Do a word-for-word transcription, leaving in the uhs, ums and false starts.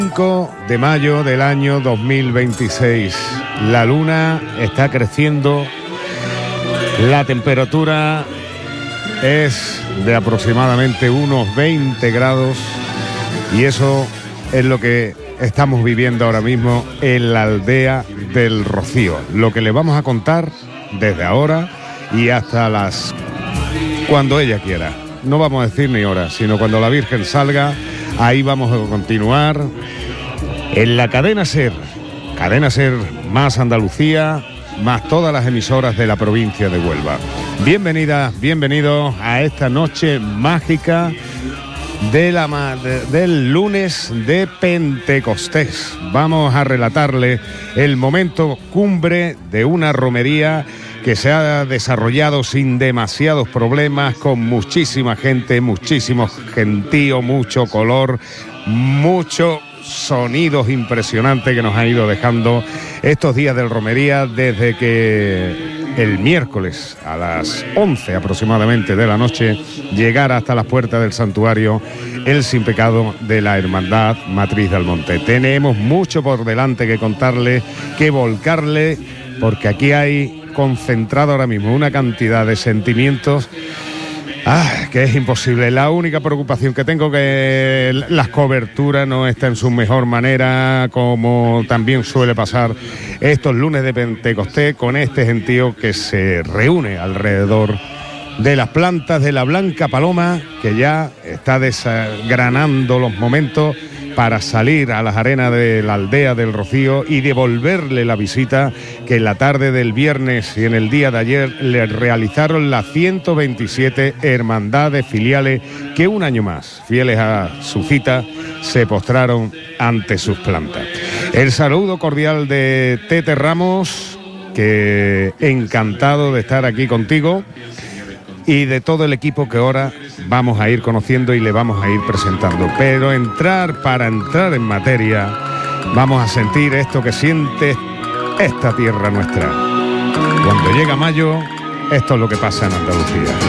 cinco de mayo del año dos mil veintiséis. La luna está creciendo, la temperatura es de aproximadamente unos veinte grados y eso es lo que estamos viviendo ahora mismo en la aldea del Rocío. Lo que le vamos a contar desde ahora y hasta las... cuando ella quiera. No vamos a decir ni hora, sino cuando la Virgen salga, ahí vamos a continuar en la cadena SER. Cadena SER más Andalucía, más todas las emisoras de la provincia de Huelva. Bienvenidas, bienvenidos a esta noche mágica de la, de, del lunes de Pentecostés. Vamos a relatarle el momento cumbre de una romería que se ha desarrollado sin demasiados problemas, con muchísima gente, muchísimo gentío, mucho color, muchos sonidos impresionantes que nos ha ido dejando estos días del romería, desde que el miércoles a las once aproximadamente de la noche llegara hasta las puertas del santuario el sin pecado de la Hermandad Matriz del Monte. Tenemos mucho por delante que contarle, que volcarle, porque aquí hay concentrado ahora mismo una cantidad de sentimientos ah, que es imposible. La única preocupación que tengo, que las coberturas no están en su mejor manera, como también suele pasar estos lunes de Pentecostés, con este gentío que se reúne alrededor de las plantas de la Blanca Paloma, que ya está desgranando los momentos para salir a las arenas de la aldea del Rocío y devolverle la visita que en la tarde del viernes y en el día de ayer le realizaron las ciento veintisiete hermandades filiales que un año más, fieles a su cita, se postraron ante sus plantas. El saludo cordial de Tete Ramos, que encantado de estar aquí contigo, y de todo el equipo que ahora vamos a ir conociendo y le vamos a ir presentando. Pero entrar, para entrar en materia, vamos a sentir esto que siente esta tierra nuestra. Cuando llega mayo, esto es lo que pasa en Andalucía.